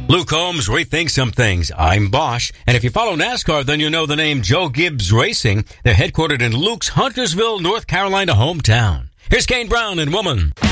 Luke Combs rethinks some things. I'm Bosch. And if you follow NASCAR, then you know the name Joe Gibbs Racing. They're headquartered in Luke's Huntersville, North Carolina hometown. Here's Kane Brown and Woman.